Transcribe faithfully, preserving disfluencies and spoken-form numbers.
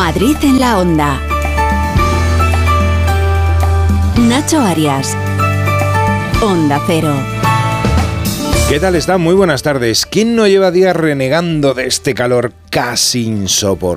Madrid en la Onda. Nacho Arias. Onda Cero. ¿Qué tal están? Muy buenas tardes. ¿Quién no lleva días renegando de este calor casi insoportable?